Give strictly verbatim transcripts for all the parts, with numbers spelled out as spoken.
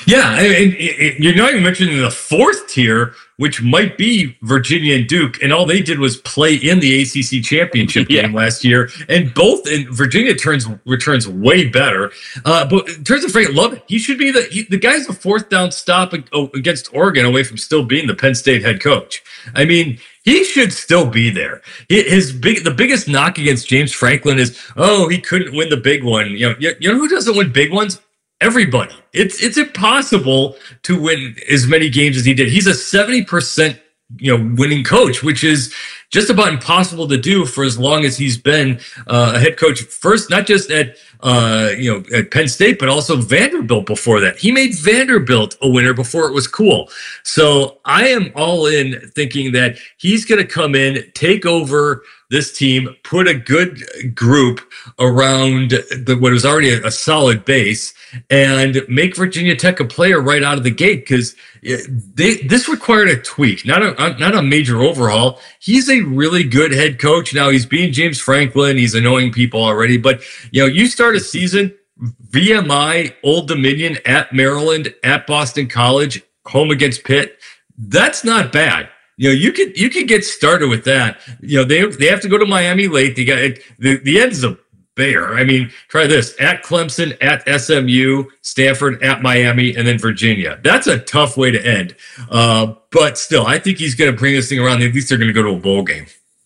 Yeah, and you're not even mentioning the fourth tier, which might be Virginia and Duke, and all they did was play in the A C C championship yeah. game last year, and both. And Virginia turns returns way better. Uh, but in terms of Frank, love it. He should be the he, the guy's a fourth down stop against Oregon away from still being the Penn State head coach. I mean, he should still be there. His big, the biggest knock against James Franklin is, oh, he couldn't win the big one. You know, you know who doesn't win big ones? Everybody. It's it's impossible to win as many games as he did. He's a seventy percent you know winning coach, which is just about impossible to do for as long as he's been uh, a head coach. First, not just at uh, you know at Penn State, but also Vanderbilt before that. He made Vanderbilt a winner before it was cool. So I am all in thinking that he's going to come in, take over this team, put a good group around the, what was already a, a solid base, and make Virginia Tech a player right out of the gate, because they this required a tweak, not a not a major overhaul. He's a really good head coach. Now he's being James Franklin. He's annoying people already, but you know, you start a season, V M I, Old Dominion, at Maryland, at Boston College, home against Pitt. That's not bad. You know, you could you could get started with that. You know, they they have to go to Miami late. They got the the end's a bear. I mean, try this: at Clemson, at S M U, Stanford, at Miami, and then Virginia. That's a tough way to end. Uh, but still, I think he's going to bring this thing around. At least they're going to go to a bowl game.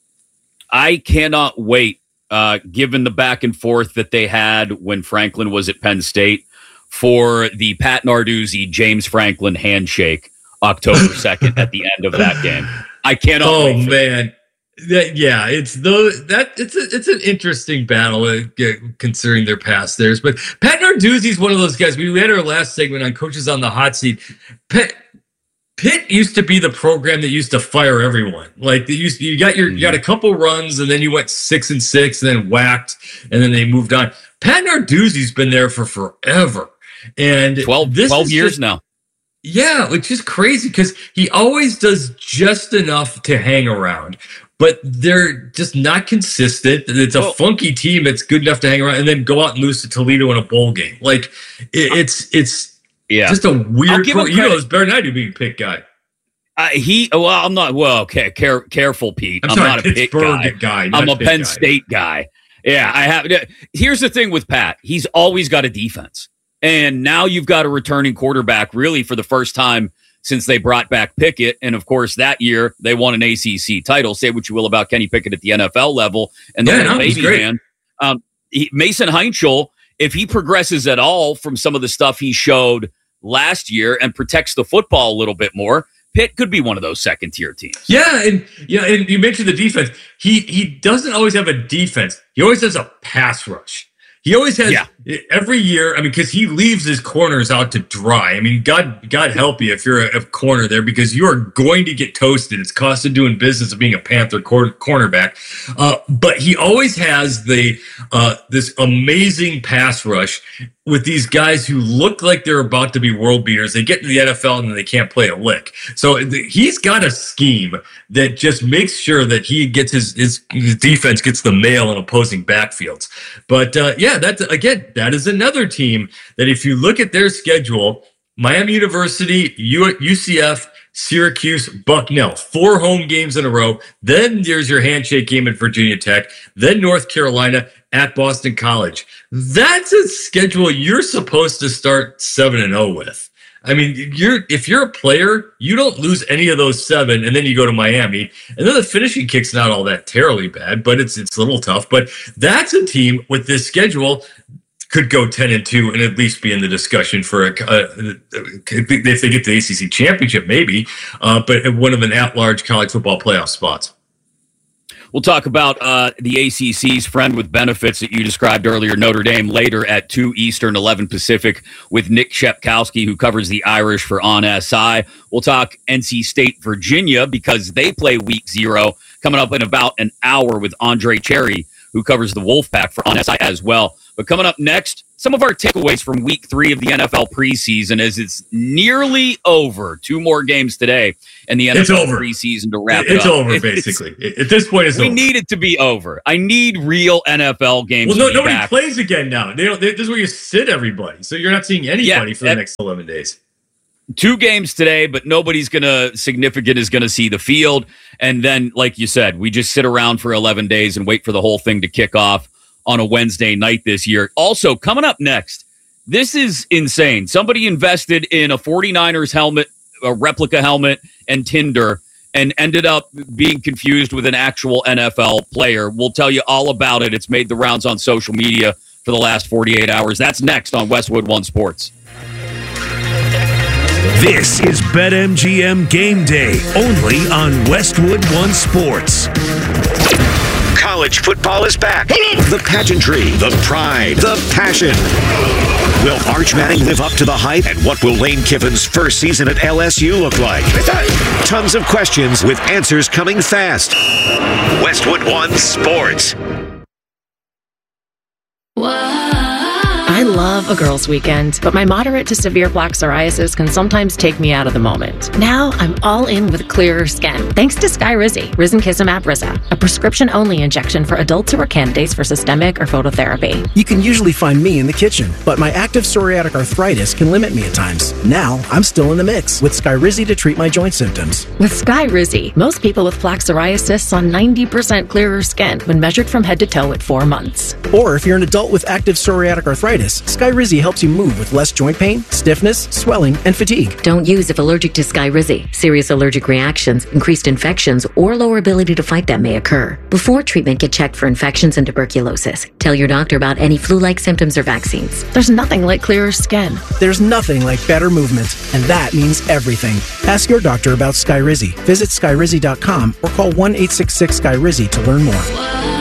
I cannot wait, uh, given the back and forth that they had when Franklin was at Penn State, for the Pat Narduzzi James Franklin handshake October second at the end of that game. I cannot. Oh wait man, that, yeah, it's the that it's a, it's an interesting battle uh, considering their past theirs. But Pat Narduzzi is one of those guys. We had our last segment on coaches on the hot seat. Pitt, Pitt used to be the program that used to fire everyone. Like they used, you got your you got a couple runs, and then you went six and six, and then whacked, and then they moved on. Pat Narduzzi's been there for forever, and twelve, this twelve years just, now. Yeah, which is crazy because he always does just enough to hang around, but they're just not consistent. It's a well, funky team that's good enough to hang around and then go out and lose to Toledo in a bowl game. Like it, it's it's yeah. just a weird. Pro- you know, it's better than I do being a Pitt guy. Uh, he well, I'm not. Well, okay, care, careful, Pete. I'm, I'm sorry, not a Pitt guy. guy I'm a Pitt Penn guy. State guy. Yeah, I have. Here's the thing with Pat: he's always got a defense. And now you've got a returning quarterback, really, for the first time since they brought back Pickett. And, of course, that year they won an A C C title. Say what you will about Kenny Pickett at the N F L level. And the yeah, little no, baby man, um, he, Mason Heinschel, if he progresses at all from some of the stuff he showed last year and protects the football a little bit more, Pitt could be one of those second-tier teams. Yeah, and yeah, and you mentioned the defense. He he doesn't always have a defense. He always has a pass rush. He always has yeah. every year. I mean, because he leaves his corners out to dry. I mean, God, God help you if you're a, a corner there, because you are going to get toasted. It's cost of doing business of being a Panther cor- cornerback. Uh, but he always has the uh, this amazing pass rush with these guys who look like they're about to be world beaters. They get in the N F L and they can't play a lick. So th- he's got a scheme that just makes sure that he gets his, his, his defense gets the mail in opposing backfields. But uh, yeah, that's again, that is another team that if you look at their schedule, Miami University, U- UCF, Syracuse, Bucknell, four home games in a row. Then there's your handshake game at Virginia Tech. Then North Carolina, at Boston College. That's a schedule you're supposed to start seven and zero with. I mean, you're if you're a player, you don't lose any of those seven, and then you go to Miami, and then the finishing kick's not all that terribly bad, but it's it's a little tough. But that's a team with this schedule could go ten and two and at least be in the discussion for a, uh, if they get the A C C championship, maybe, uh, but one of an at-large college football playoff spots. We'll talk about uh, the A C C's friend with benefits that you described earlier, Notre Dame, later at two Eastern, eleven Pacific, with Nick Shepkowski, who covers the Irish for On S I. We'll talk N C State, Virginia, because they play week zero, coming up in about an hour with Andre Cherry, who covers the Wolfpack for On S I as well. But coming up next, some of our takeaways from week three of the N F L preseason as it's nearly over. Two more games today in the N F L preseason to wrap it it's up. Over, it's over, basically. At this point, it's we over. We need it to be over. I need real N F L games. Well, no, nobody back. plays again now. They don't, they, this is where you sit everybody. So you're not seeing anybody yeah, for the next eleven days. two games today, but nobody's going to, significant is going to see the field. And then, like you said, we just sit around for eleven days and wait for the whole thing to kick off on a Wednesday night this year. Also, coming up next, this is insane. Somebody invested in a 49ers helmet, a replica helmet, and Tinder, and ended up being confused with an actual N F L player. We'll tell you all about it. It's made the rounds on social media for the last forty-eight hours. That's next on Westwood One Sports. This is BetMGM Game Day, only on Westwood One Sports. College football is back. The pageantry, the pride, the passion. Will Arch Manning live up to the hype? And what will Lane Kiffin's first season at L S U look like? Tons of questions with answers coming fast. Westwood One Sports. I love a girls' weekend, but my moderate to severe plaque psoriasis can sometimes take me out of the moment. Now I'm all in with clearer skin, thanks to Skyrizi, Risankizumab Riza, a prescription-only injection for adults who are candidates for systemic or phototherapy. You can usually find me in the kitchen, but my active psoriatic arthritis can limit me at times. Now I'm still in the mix with Skyrizi to treat my joint symptoms. With Skyrizi, most people with plaque psoriasis saw ninety percent clearer skin when measured from head to toe at four months. Or if you're an adult with active psoriatic arthritis, Skyrizi helps you move with less joint pain, stiffness, swelling, and fatigue. Don't use if allergic to Skyrizi. Serious allergic reactions, increased infections, or lower ability to fight them may occur. Before treatment, get checked for infections and tuberculosis. Tell your doctor about any flu-like symptoms or vaccines. There's nothing like clearer skin. There's nothing like better movement, and that means everything. Ask your doctor about Skyrizi. Visit Skyrizi dot com or call one eight six six Skyrizi to learn more.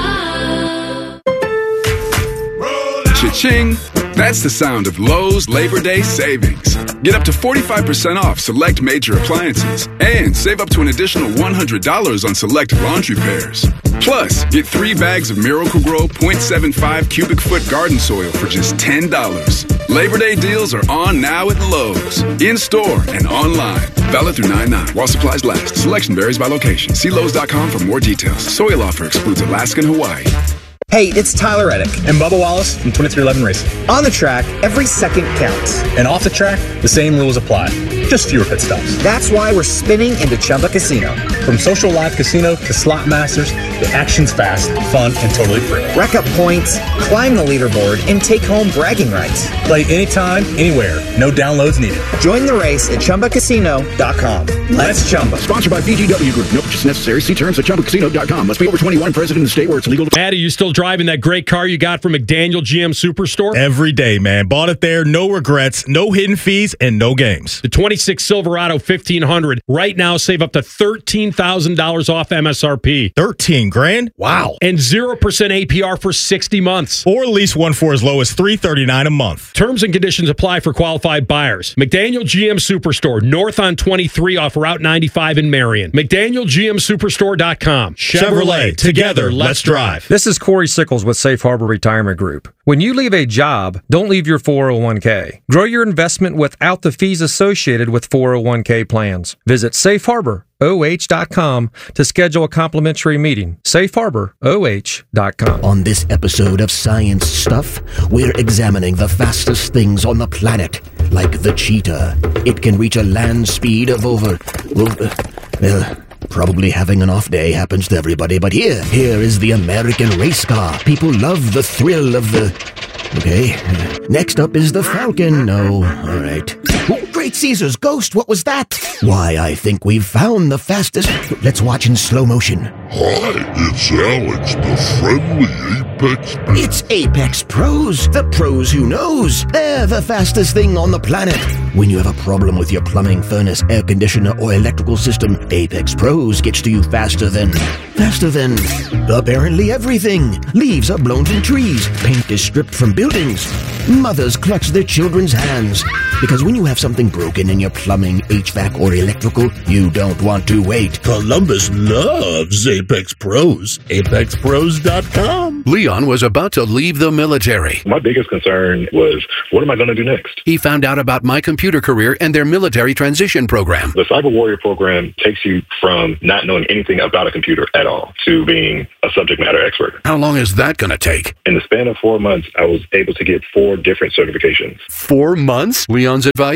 Cha-ching! That's the sound of Lowe's Labor Day savings. Get up to forty-five percent off select major appliances and save up to an additional one hundred dollars on select laundry pairs. Plus, get three bags of Miracle-Gro point seven five cubic foot garden soil for just ten dollars. Labor Day deals are on now at Lowe's, in-store and online. Valid through nine nine while supplies last. Selection varies by location. See Lowe's dot com for more details. Soil offer excludes Alaska and Hawaii. Hey, it's Tyler Reddick and Bubba Wallace from twenty-three eleven Racing. On the track, every second counts. And off the track, the same rules apply. Just fewer pit stops. That's why we're spinning into Chumba Casino. From social live casino to slot masters, the action's fast, fun, and totally free. Rack up points, climb the leaderboard, and take home bragging rights. Play anytime, anywhere. No downloads needed. Join the race at Chumba Casino dot com. Let's Chumba. Sponsored by B G W Group. No purchase necessary. See terms at Chumba Casino dot com. Must be over twenty-one. Present in the state where it's legal. Matt, are you still driving that great car you got from McDaniel G M Superstore? Every day, man. Bought it there. No regrets, no hidden fees, and no games. The twenty-six Silverado fifteen hundred. Right now, save up to thirteen thousand dollars off M S R P. thirteen grand? Wow. And zero percent A P R for sixty months. Or lease one for as low as three hundred thirty-nine dollars a month. Terms and conditions apply for qualified buyers. McDaniel G M Superstore, north on twenty-three off Route ninety-five in Marion. McDaniel G M Superstore dot com. Chevrolet. Together, let's drive. This is Corey Sickles with Safe Harbor Retirement Group. When you leave a job, don't leave your four oh one k. Grow your investment without the fees associated with four oh one k plans. Visit safe harbor O H dot com to schedule a complimentary meeting. safe harbor O H dot com. On this episode of Science Stuff, we're examining the fastest things on the planet, like the cheetah. It can reach a land speed of over... over well, probably having an off day happens to everybody, but here, here is the American race car. People love the thrill of the... Okay. Next up is the Falcon. No, all right. Oh, Great Caesar's ghost, what was that? Why, I think we've found the fastest... Let's watch in slow motion. Hi, it's Alex, the friendly Apex Pro. It's Apex Pros, the pros who knows. They're the fastest thing on the planet. When you have a problem with your plumbing, furnace, air conditioner, or electrical system, Apex Pros gets to you faster than... Faster than... apparently everything. Leaves are blown from trees. Paint is stripped from buildings. Mothers clutch their children's hands. Because when you have something broken in your plumbing, H V A C, or electrical, you don't want to wait. Columbus loves Apex Pros. Apex Pros dot com. Leon was about to leave the military. My biggest concern was, what am I going to do next? He found out about My Computer Career and their military transition program. The Cyber Warrior program takes you from not knowing anything about a computer at all to being a subject matter expert. How long is that going to take? In the span of four months, I was able to get four different certifications. Four months? Leon's advice?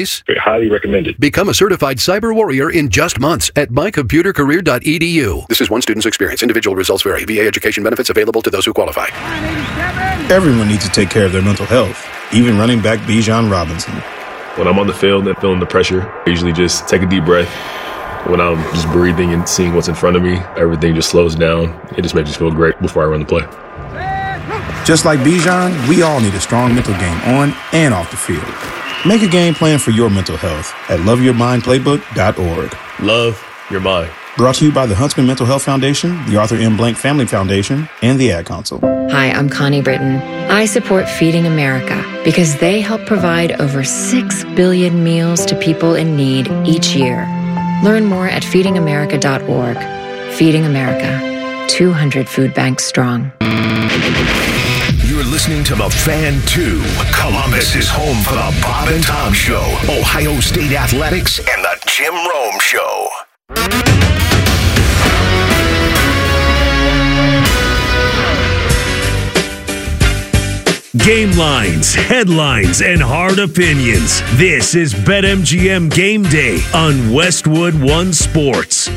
highly recommended. Become a certified cyber warrior in just months at my computer career dot e d u. This is one student's experience. Individual results vary. V A education benefits available to those who qualify. Everyone needs to take care of their mental health, even running back Bijan Robinson. When I'm on the field and feeling the pressure, I usually just take a deep breath. When I'm just breathing and seeing what's in front of me, everything just slows down. It just makes me feel great before I run the play. Just like Bijan, we all need a strong mental game on and off the field. Make a game plan for your mental health at love your mind playbook dot org. Love your mind. Brought to you by the Huntsman Mental Health Foundation, the Arthur M. Blank Family Foundation, and the Ad Council. Hi, I'm Connie Britton. I support Feeding America because they help provide over six billion meals to people in need each year. Learn more at feeding america dot org. Feeding America, two hundred food banks strong. You're listening to The Fan two. Columbus is home for the Bob and Tom Show, Ohio State Athletics, and the Jim Rome Show. Game lines, headlines, and hard opinions. This is BetMGM Game Day on Westwood One Sports.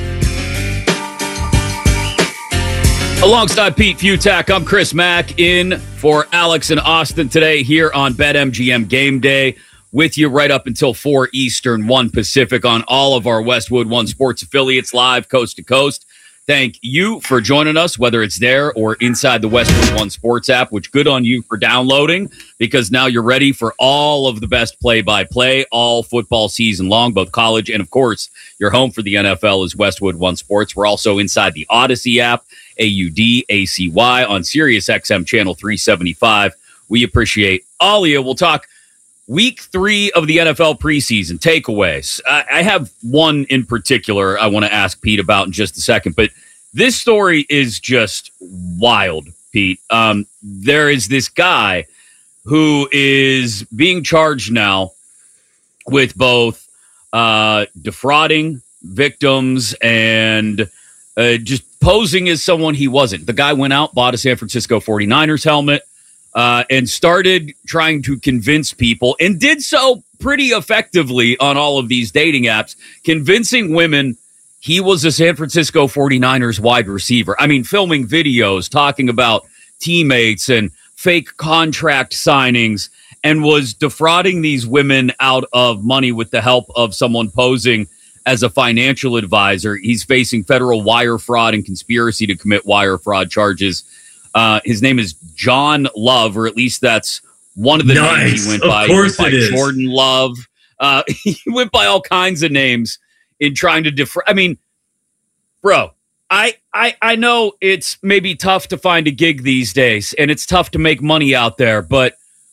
Alongside Pete Futak, I'm Chris Mack in for Alex and Austin today here on BetMGM Game Day with you right up until four Eastern, one Pacific on all of our Westwood One Sports affiliates live coast to coast. Thank you for joining us, whether it's there or inside the Westwood One Sports app, which good on you for downloading because now you're ready for all of the best play-by-play all football season long, both college and, of course, your home for the N F L is Westwood One Sports. We're also inside the Odyssey app, A U D A C Y, on Sirius X M Channel three seventy-five. We appreciate all of you. We'll talk week three of the N F L preseason, takeaways. I, I have one in particular I want to ask Pete about in just a second, but this story is just wild, Pete. Um, there is this guy who is being charged now with both uh, defrauding victims and uh, just posing as someone he wasn't. The guy went out, bought a San Francisco forty-niners helmet, Uh, and started trying to convince people, and did so pretty effectively on all of these dating apps, convincing women he was a San Francisco forty-niners wide receiver. I mean, filming videos, talking about teammates and fake contract signings, and was defrauding these women out of money with the help of someone posing as a financial advisor. He's facing federal wire fraud and conspiracy to commit wire fraud charges. Uh, his name is John Love, or at least that's one of the nice. names he went of by. Course he went by it is. Jordan Love. Uh, he went by all kinds of names in trying to defra- I mean, bro, I, I I know it's maybe tough to find a gig these days, and it's tough to make money out there, but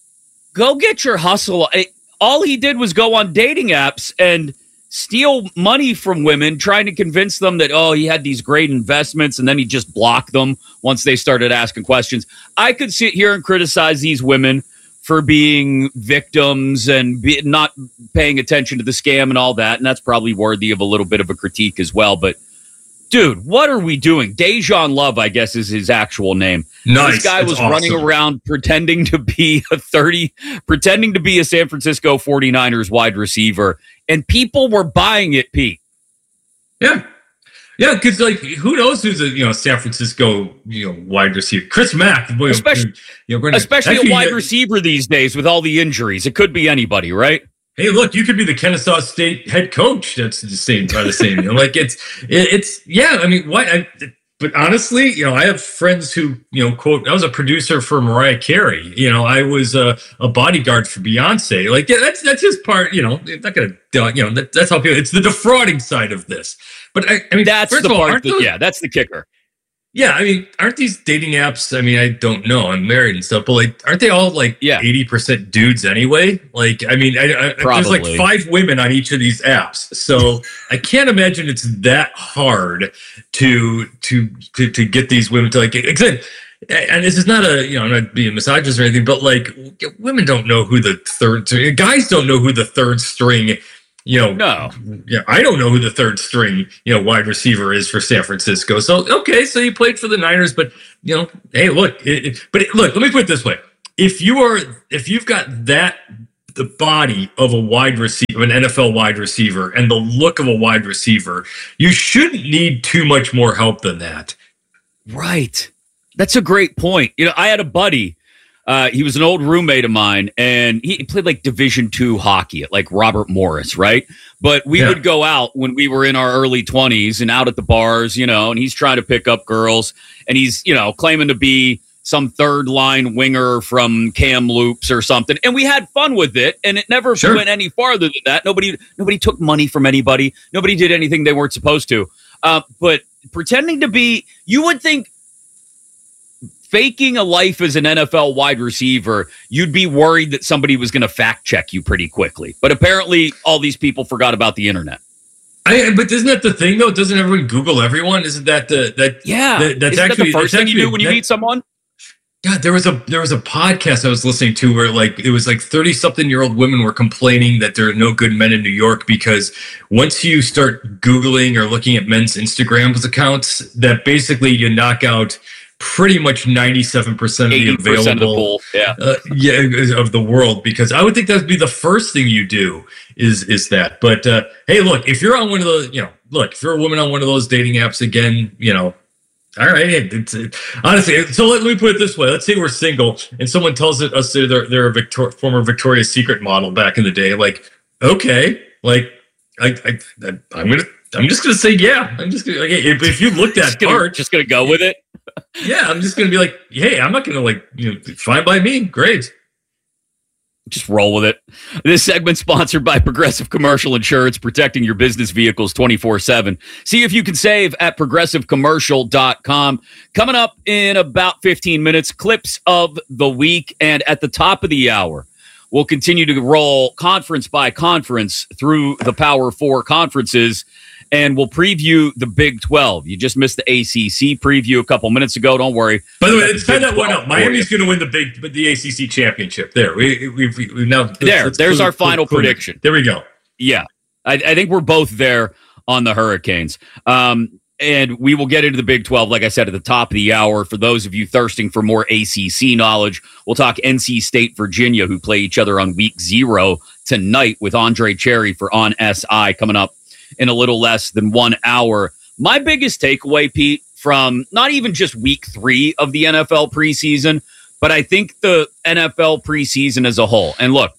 go get your hustle. I, all he did was go on dating apps and steal money from women, trying to convince them that, oh, he had these great investments, and then he just blocked them once they started asking questions. I could sit here and criticize these women for being victims and be, not paying attention to the scam and all that, and that's probably worthy of a little bit of a critique as well. But, dude, what are we doing? Dejan Love, I guess, is his actual name. Nice. This guy That's was awesome. running around pretending to be a thirty, pretending to be a San Francisco forty-niners wide receiver, and people were buying it, Pete. Yeah. Yeah, because, like, who knows who's a, you know, San Francisco, you know, wide receiver? Chris Mack. Boy, Especially, you know, gonna, especially actually, a wide uh, receiver these days with all the injuries. It could be anybody, right? Hey, look, you could be the Kennesaw State head coach. That's the same, by the same. You know, like, it's, it, it's, yeah, I mean, why? I, but honestly, you know, I have friends who, you know, quote, I was a producer for Mariah Carey. You know, I was a, a bodyguard for Beyonce. Like, yeah, that's that's just part, you know, it's not going to, you know, that, that's how people, it's the defrauding side of this. But I, I mean, that's first the of all, part aren't that, those, yeah, that's the kicker. Yeah, I mean, aren't these dating apps? I mean, I don't know. I'm married and stuff, but like, aren't they all like yeah. eighty percent dudes anyway? Like, I mean, I, I, there's like five women on each of these apps, so I can't imagine it's that hard to to to, to get these women to like. Again, and this is not a, you know, I'm not being misogynist or anything, but like, women don't know who the third, guys don't know who the third string. You know, no, yeah, I don't know who the third string, you know, wide receiver is for San Francisco. So, okay, so you played for the Niners, but, you know, hey, look, it, it, but it, look, let me put it this way. If you are, if you've got that the body of a wide receiver, an N F L wide receiver, and the look of a wide receiver, you shouldn't need too much more help than that. Right. That's a great point. You know, I had a buddy. Uh, he was an old roommate of mine, and he played like Division two hockey at like Robert Morris, right? But we yeah. would go out when we were in our early twenties and out at the bars, you know, and he's trying to pick up girls, and he's, you know, claiming to be some third line winger from Kamloops or something. And we had fun with it, and it never sure. went any farther than that. Nobody, nobody took money from anybody. Nobody did anything they weren't supposed to. Uh, but pretending to be, you would think, faking a life as an N F L wide receiver, you'd be worried that somebody was going to fact check you pretty quickly. But apparently all these people forgot about the internet. I, but isn't that the thing, though? Doesn't everyone Google everyone? Isn't that the that? Yeah, that, that's isn't actually that the first thing actually, you do when you that, meet someone? God, there was a there was a podcast I was listening to where like it was like thirty something year old women were complaining that there are no good men in New York because once you start Googling or looking at men's Instagrams accounts, that basically you knock out pretty much ninety-seven percent of the available of the pool. Yeah. Uh, yeah, of the world, because I would think that would be the first thing you do is is that. But uh, hey, look, if you're on one of those, you know, look, if you're a woman on one of those dating apps again, you know, all right. It's, it, honestly, so let, let me put it this way. Let's say we're single and someone tells us that they're, they're a Victor, former Victoria's Secret model back in the day. Like, okay, like I, I, I I'm going to, I'm just going to say, yeah, I'm just going to, like, if, if you looked at just gonna, part, just going to go with it. Yeah, I'm just going to be like, hey, I'm not going to like, you know, fine by me. Great. Just roll with it. This segment sponsored by Progressive Commercial Insurance, protecting your business vehicles twenty-four seven. See if you can save at progressive commercial dot com. Coming up in about fifteen minutes, clips of the week. And at the top of the hour, we'll continue to roll conference by conference through the Power Four conferences. And we'll preview the Big twelve. You just missed the A C C preview a couple minutes ago. Don't worry. By the way, it's time that one up. Miami's going to win the big, the A C C championship. There, we we we now there. Let's there's our final prediction. There we go. Yeah, I, I think we're both there on the Hurricanes. Um, and we will get into the Big twelve, like I said, at the top of the hour. For those of you thirsting for more A C C knowledge, we'll talk N C State, Virginia, who play each other on week zero tonight with Andre Cherry for On S I coming up in a little less than one hour. My biggest takeaway, Pete, from not even just week three of the N F L preseason, but I think the N F L preseason as a whole. And look,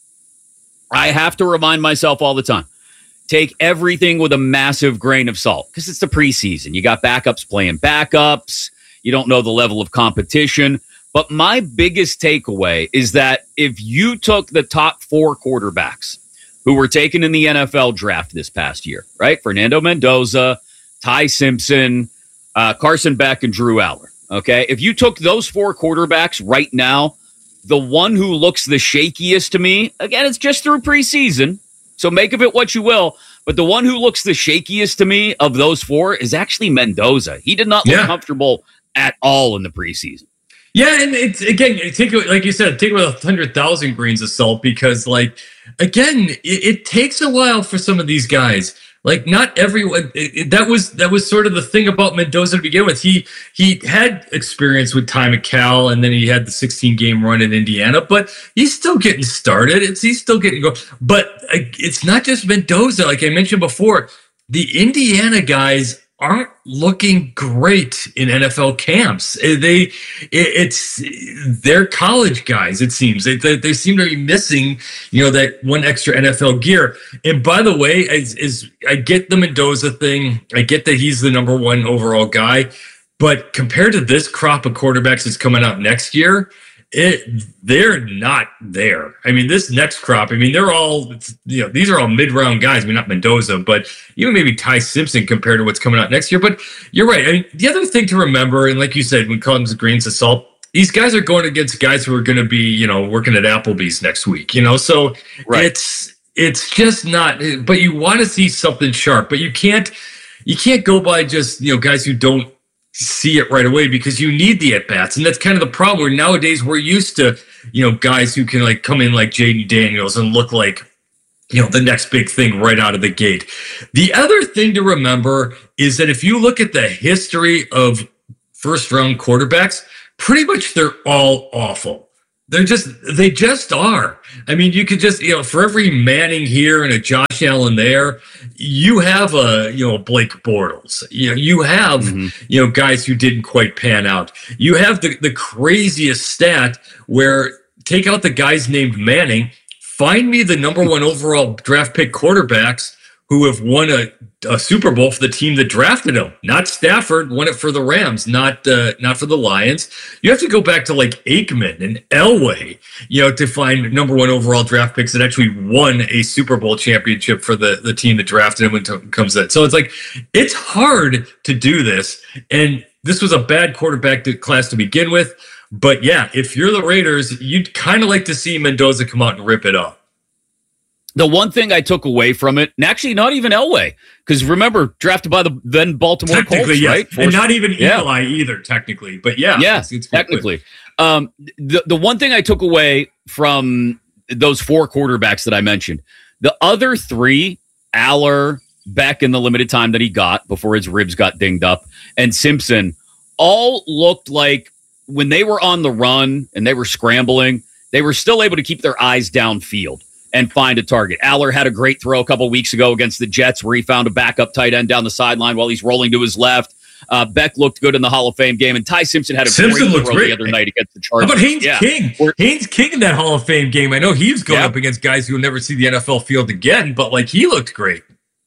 I have to remind myself all the time, take everything with a massive grain of salt because it's the preseason. You got backups playing backups. You don't know the level of competition. But my biggest takeaway is that if you took the top four quarterbacks who were taken in the N F L draft this past year, right? Fernando Mendoza, Ty Simpson, uh, Carson Beck, and Drew Aller. Okay. If you took those four quarterbacks right now, the one who looks the shakiest to me, again, it's just through preseason, so make of it what you will, but the one who looks the shakiest to me of those four is actually Mendoza. He did not look yeah. comfortable at all in the preseason. Yeah, and it's again, take it, like you said, take it with a hundred thousand grains of salt because, like, again, it, it takes a while for some of these guys. Like, not everyone. It, it, that was that was sort of the thing about Mendoza to begin with. He he had experience with time at Cal, and then he had the sixteen game run in Indiana. But he's still getting started. It's he's still getting going. But uh, it's not just Mendoza. Like I mentioned before, the Indiana guys aren't looking great in N F L camps. They, it, it's they're college guys. It seems they, they they seem to be missing, you know, that one extra N F L gear. And by the way, is, is I get the Mendoza thing. I get that he's the number one overall guy, but compared to this crop of quarterbacks that's coming out next year, it they're not there. I mean, this next crop, I mean, they're all, you know, these are all mid-round guys. I mean, not Mendoza, but even maybe Ty Simpson compared to what's coming out next year. But you're right. I mean, the other thing to remember, and like you said, when calling them grains of salt, these guys are going against guys who are going to be, you know, working at Applebee's next week, you know, so right. it's it's just not, but you want to see something sharp, but you can't you can't go by just, you know, guys who don't see it right away because you need the at-bats. And that's kind of the problem where nowadays we're used to, you know, guys who can like come in like Jaden Daniels and look like, you know, the next big thing right out of the gate. The other thing to remember is that if you look at the history of first round quarterbacks, pretty much they're all awful. They're just, they just are. I mean, you could just, you know, for every Manning here and a Josh Allen there, you have a, you know, Blake Bortles. You know, you have, mm-hmm. you know, guys who didn't quite pan out. You have the, the craziest stat where take out the guys named Manning, find me the number one overall draft pick quarterbacks who have won a, a Super Bowl for the team that drafted him. Not Stafford, won it for the Rams, not uh, not for the Lions. You have to go back to like Aikman and Elway, you know, to find number one overall draft picks that actually won a Super Bowl championship for the, the team that drafted him when it comes to that. So it's like, it's hard to do this. And this was a bad quarterback class to begin with. But yeah, if you're the Raiders, you'd kind of like to see Mendoza come out and rip it up. The one thing I took away from it, and actually not even Elway, because remember, drafted by the then Baltimore Colts, yes. right? And not even yeah. Eli either, technically. But yeah. Yeah, it's, it's technically. Um, the, the one thing I took away from those four quarterbacks that I mentioned, the other three, Aller, Beck in the limited time that he got before his ribs got dinged up, and Simpson, all looked like when they were on the run and they were scrambling, they were still able to keep their eyes downfield and find a target. Aller had a great throw a couple weeks ago against the Jets where he found a backup tight end down the sideline while he's rolling to his left. Uh, Beck looked good in the Hall of Fame game, and Ty Simpson had a Simpson great throw great. the other night against the Chargers. How about Haynes yeah. King? Or, Haynes King in that Hall of Fame game. I know he's going yeah. up against guys who will never see the N F L field again, but like he looked great.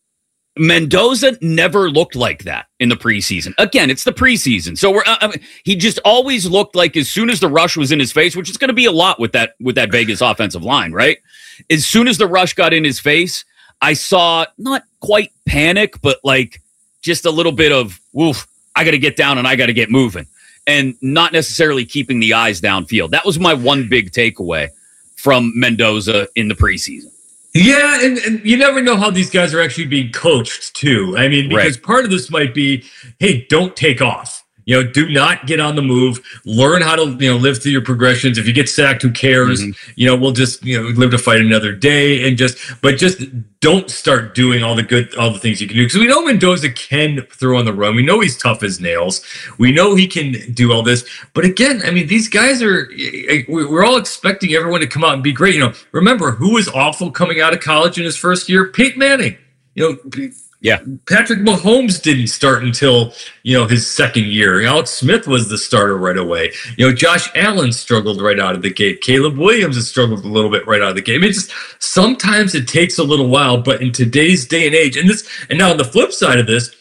Mendoza never looked like that in the preseason. Again, it's the preseason, so we're. I mean, he just always looked like as soon as the rush was in his face, which is going to be a lot with that with that Vegas offensive line, right? As soon as the rush got in his face, I saw not quite panic, but like just a little bit of woof. I got to get down and I got to get moving, and not necessarily keeping the eyes downfield. That was my one big takeaway from Mendoza in the preseason. Yeah, and, and you never know how these guys are actually being coached, too. I mean, because right. part of this might be, hey, don't take off. You know, do not get on the move. Learn how to, you know, live through your progressions. If you get sacked, who cares? Mm-hmm. You know, we'll just, you know, live to fight another day and just, but just don't start doing all the good, all the things you can do. Because we know Mendoza can throw on the run. We know he's tough as nails. We know he can do all this. But again, I mean, these guys are, we're all expecting everyone to come out and be great. You know, remember who was awful coming out of college in his first year? Peyton Manning. You know, yeah, Patrick Mahomes didn't start until, you know, his second year. Alex Smith was the starter right away. You know, Josh Allen struggled right out of the gate. Caleb Williams has struggled a little bit right out of the gate. I mean, it's just sometimes it takes a little while, but in today's day and age, and this, and now on the flip side of this,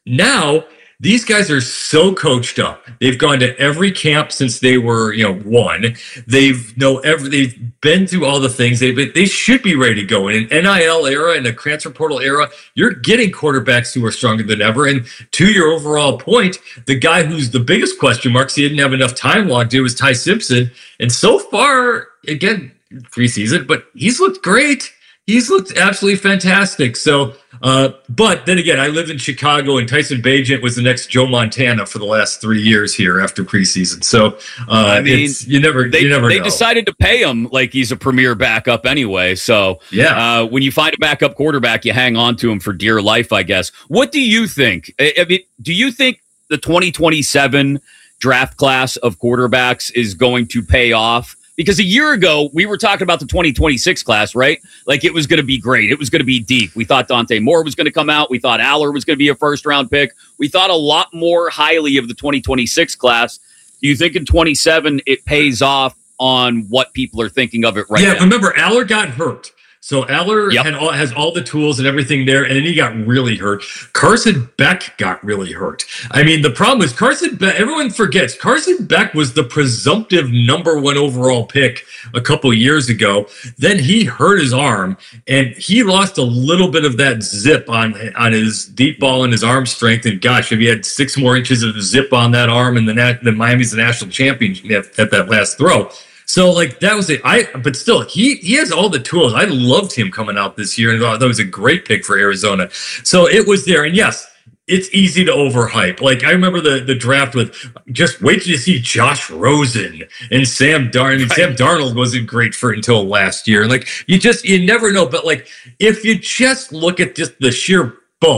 now these guys are so coached up. They've gone to every camp since they were, you know, one. They've know every. They've been through all the things. They they should be ready to go. In an N I L era and a transfer portal era, you're getting quarterbacks who are stronger than ever. And to your overall point, the guy who's the biggest question marks, he didn't have enough time logged in, was Ty Simpson. And so far, again, preseason, but he's looked great. He's looked absolutely fantastic. So, uh, but then again, I live in Chicago, and Tyson Bagent was the next Joe Montana for the last three years here after preseason. So, uh, I mean, it's, you never, they, you never they know. decided to pay him like he's a premier backup anyway. So, yeah, uh, when you find a backup quarterback, you hang on to him for dear life, I guess. What do you think? I mean, do you think the twenty twenty-seven draft class of quarterbacks is going to pay off? Because a year ago, we were talking about the twenty twenty-six class, right? Like it was going to be great. It was going to be deep. We thought Dante Moore was going to come out. We thought Aller was going to be a first-round pick. We thought a lot more highly of the twenty twenty-six class. Do you think in twenty-seven it pays off on what people are thinking of it right yeah, now? Yeah, remember, Aller got hurt. So Aller yep. had all, has all the tools and everything there, and then he got really hurt. Carson Beck got really hurt. I mean, the problem is Carson Beck, everyone forgets, Carson Beck was the presumptive number one overall pick a couple years ago. Then he hurt his arm, and he lost a little bit of that zip on, on his deep ball and his arm strength. And gosh, if he had six more inches of zip on that arm, and the, the Miami's the national champion at, at that last throw. So, like, that was it. I, but still, he he has all the tools. I loved him coming out this year, and that was a great pick for Arizona. So it was there. And yes, it's easy to overhype. Like, I remember the, the draft with, just wait till you see Josh Rosen and Sam Darnold. I mean, right. Sam Darnold wasn't great for until last year. Like, you just, you never know. But, like, if you just look at just the sheer bulk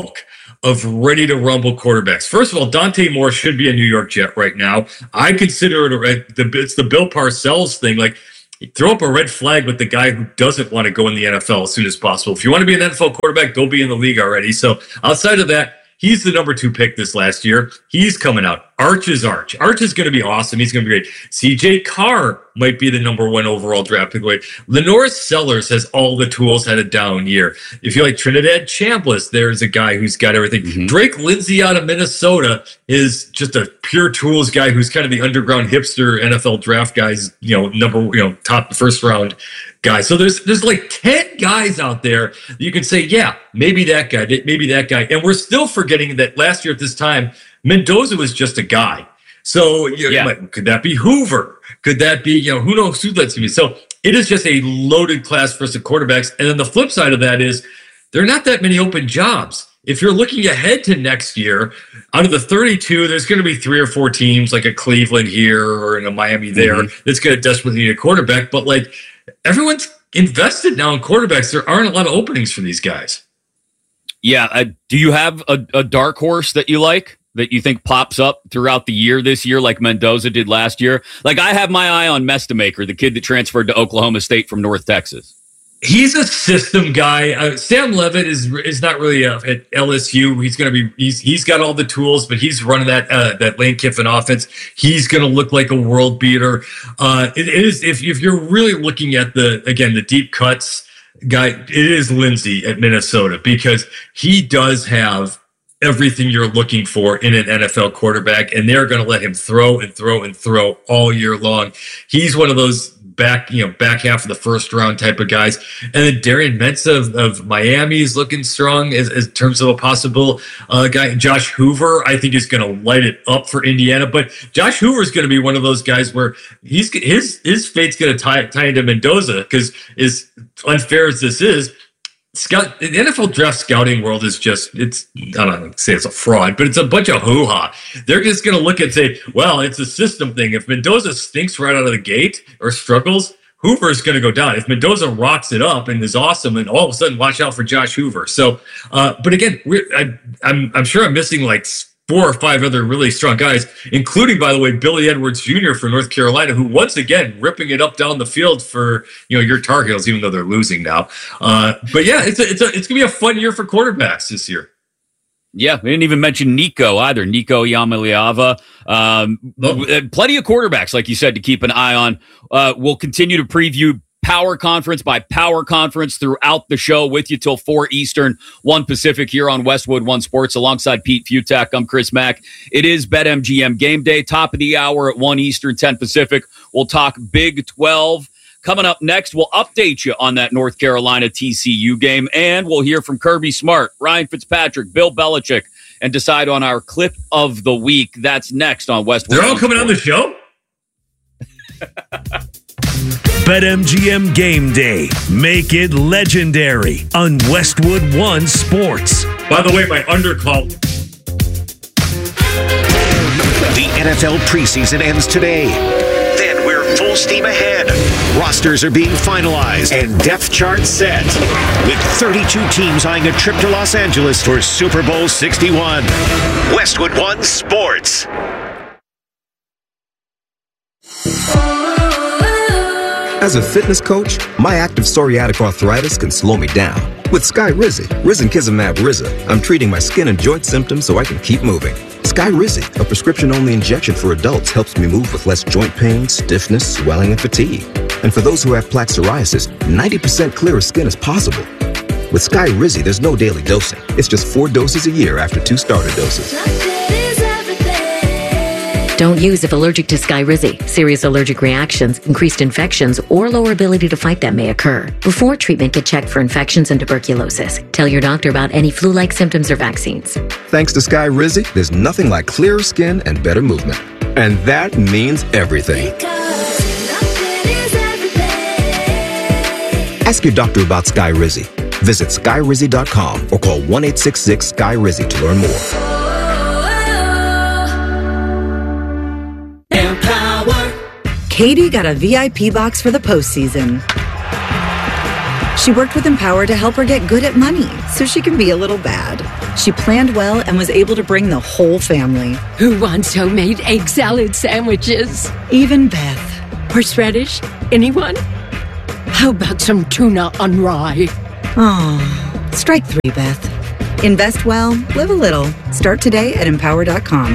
of ready to rumble quarterbacks. First of all, Dante Moore should be a New York Jet right now. I consider it a, the it's the Bill Parcells thing. Like, throw up a red flag with the guy who doesn't want to go in the N F L as soon as possible. If you want to be an N F L quarterback, go be in the league already. So outside of that, he's the number two pick this last year. He's coming out. Arch is Arch. Arch is going to be awesome. He's going to be great. C J Carr might be the number one overall draft pick. Lenoris Sellers has all the tools, had a down year. If you like Trinidad Chambliss, there's a guy who's got everything. Mm-hmm. Drake Lindsay out of Minnesota is just a pure tools guy who's kind of the underground hipster N F L draft guys, you know, number, you know, top first round guy. So there's there's like ten guys out there that you can say, yeah, maybe that guy, maybe that guy. And we're still forgetting that last year at this time, Mendoza was just a guy. So you know, yeah. like, could that be Hoover? Could that be, you know, who knows who that's going to be? So it is just a loaded class for some quarterbacks. And then the flip side of that is there are not that many open jobs. If you're looking ahead to next year, out of the thirty-two, there's going to be three or four teams like a Cleveland here or in a Miami there mm-hmm. that's going to desperately need a quarterback. But like everyone's invested now in quarterbacks. There aren't a lot of openings for these guys. Yeah. Uh, do you have a, a dark horse that you like, that you think pops up throughout the year this year like Mendoza did last year? Like, I have my eye on Mestamaker, the kid that transferred to Oklahoma State from North Texas. He's a system guy. Uh, Sam Levitt is is not really uh, at L S U. He's going to be he's he's got all the tools, but he's running that uh, that Lane Kiffin offense. He's going to look like a world beater. Uh, it, it is if if you're really looking at the again the deep cuts guy, it is Lindsay at Minnesota, because he does have everything you're looking for in an N F L quarterback, and they're going to let him throw and throw and throw all year long. He's one of those back, you know, back half of the first round type of guys. And then Darian Mensah of, of Miami is looking strong as, as in terms of a possible uh, guy. Josh Hoover, I think, is going to light it up for Indiana. But Josh Hoover is going to be one of those guys where he's his his fate's going to tie tie into Mendoza, because as unfair as this is, Scout, the N F L draft scouting world is just, it's, I don't know, say it's a fraud, but it's a bunch of hoo-ha. They're just going to look and say, well, it's a system thing. If Mendoza stinks right out of the gate or struggles, Hoover is going to go down. If Mendoza rocks it up and is awesome, and all of a sudden watch out for Josh Hoover. So, uh, but again, we're, I, I'm, I'm sure I'm missing like four or five other really strong guys, including, by the way, Billy Edwards Junior for North Carolina, who once again ripping it up down the field for, you know, your Tar Heels, even though they're losing now. Uh, but yeah, it's a, it's a, it's gonna be a fun year for quarterbacks this year. Yeah, we didn't even mention Nico either. Nico Iamaleava. Um, oh. Plenty of quarterbacks, like you said, to keep an eye on. Uh, we'll continue to preview Power Conference by Power Conference throughout the show with you till four Eastern, one Pacific here on Westwood One Sports alongside Pete Futak. I'm Chris Mack. It is BetMGM Game Day, top of the hour at one Eastern, ten Pacific. We'll talk Big twelve. Coming up next, we'll update you on that North Carolina T C U game, and we'll hear from Kirby Smart, Ryan Fitzpatrick, Bill Belichick, and decide on our clip of the week. That's next on Westwood. They're all coming on the show? BetMGM Game Day. Make it legendary on Westwood One Sports. By the way, my undercall. The N F L preseason ends today. Then we're full steam ahead. Rosters are being finalized and depth charts set. With thirty-two teams eyeing a trip to Los Angeles for Super Bowl sixty-one. Westwood One Sports. As a fitness coach, my active psoriatic arthritis can slow me down. With Skyrizi, Risankizumab Riza, I'm treating my skin and joint symptoms so I can keep moving. Skyrizi, a prescription-only injection for adults, helps me move with less joint pain, stiffness, swelling, and fatigue. And for those who have plaque psoriasis, ninety percent clearer skin is possible. With Skyrizi, there's no daily dosing. It's just four doses a year after two starter doses. Don't use if allergic to Skyrizi. Serious allergic reactions, increased infections, or lower ability to fight them may occur. Before treatment, get checked for infections and tuberculosis. Tell your doctor about any flu-like symptoms or vaccines. Thanks to Skyrizi, there's nothing like clearer skin and better movement. And that means everything. Ask your doctor about Skyrizi. Visit Skyrizi dot com or call one eight six six Sky Rizi to learn more. Katie got a V I P box for the postseason. She worked with Empower to help her get good at money so she can be a little bad. She planned well and was able to bring the whole family. Who wants homemade egg salad sandwiches? Even Beth. Horseradish? Anyone? How about some tuna on rye? Oh, strike three, Beth. Invest well, live a little. Start today at empower dot com.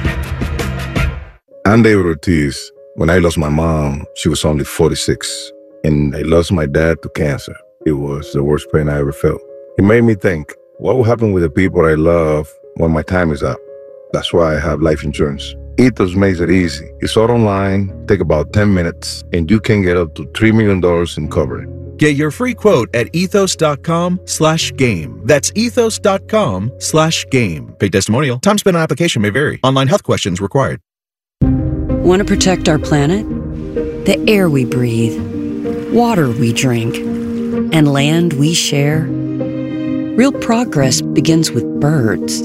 I'm David Ortiz. When I lost my mom, she was only forty-six. And I lost my dad to cancer. It was the worst pain I ever felt. It made me think, what will happen with the people I love when my time is up? That's why I have life insurance. Ethos makes it easy. It's all online, take about ten minutes, and you can get up to three million dollars in coverage. Get your free quote at ethos.com slash game. That's ethos.com slash game. Paid testimonial. Time spent on application may vary. Online health questions required. Want to protect our planet? The air we breathe, water we drink, and land we share? Real progress begins with birds.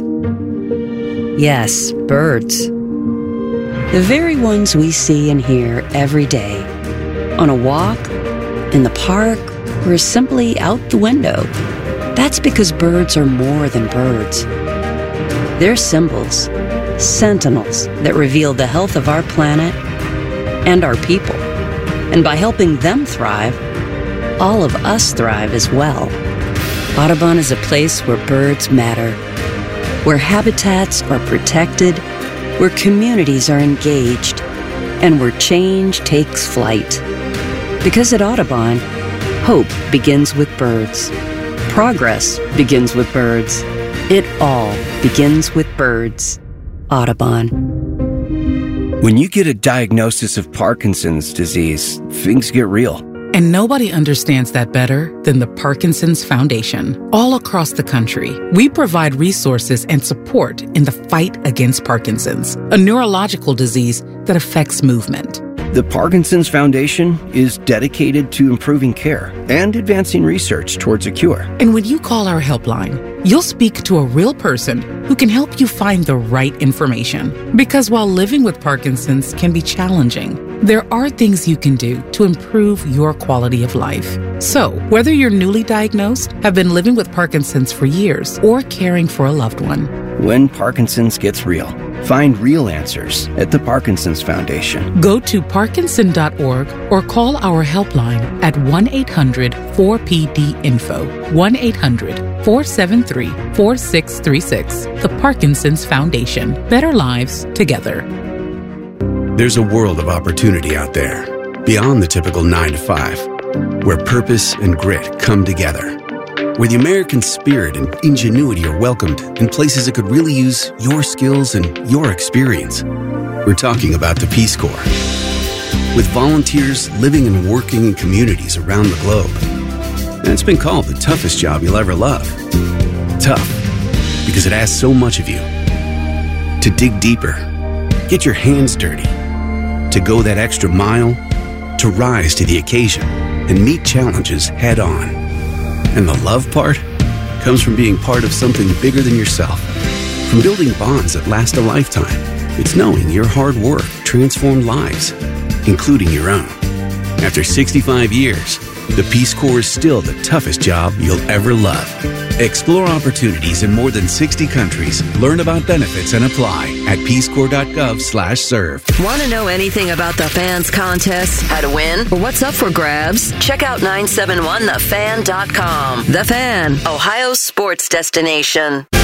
Yes, birds. The very ones we see and hear every day. On a walk, in the park, or simply out the window. That's because birds are more than birds. They're symbols, sentinels that reveal the health of our planet and our people. And by helping them thrive, all of us thrive as well. Audubon is a place where birds matter, where habitats are protected, where communities are engaged, and where change takes flight. Because at Audubon, hope begins with birds. Progress begins with birds. It all begins with birds. Audubon. When you get a diagnosis of Parkinson's disease, things get real. And nobody understands that better than the Parkinson's Foundation. All across the country, we provide resources and support in the fight against Parkinson's, a neurological disease that affects movement. The Parkinson's Foundation is dedicated to improving care and advancing research towards a cure. And when you call our helpline, you'll speak to a real person who can help you find the right information. Because while living with Parkinson's can be challenging, there are things you can do to improve your quality of life. So, whether you're newly diagnosed, have been living with Parkinson's for years, or caring for a loved one, when Parkinson's gets real, find real answers at the Parkinson's Foundation. Go to parkinson dot org or call our helpline at one eight hundred four P D info, one eight hundred four seven three four six three six. The Parkinson's Foundation. Better lives together. There's a world of opportunity out there, beyond the typical nine to five, where purpose and grit come together, where the American spirit and ingenuity are welcomed in places that could really use your skills and your experience. We're talking about the Peace Corps. With volunteers living and working in communities around the globe. And it's been called the toughest job you'll ever love. Tough, because it asks so much of you. To dig deeper, get your hands dirty, to go that extra mile, to rise to the occasion and meet challenges head on. And the love part comes from being part of something bigger than yourself, from building bonds that last a lifetime. It's knowing your hard work transformed lives, including your own. After sixty-five years, the Peace Corps is still the toughest job you'll ever love. Explore opportunities in more than sixty countries. Learn about benefits and apply at peace corps dot gov slash serve. Want to know anything about the Fans contest, how to win, or what's up for grabs? Check out nine seven one the fan dot com. The Fan, Ohio's sports destination.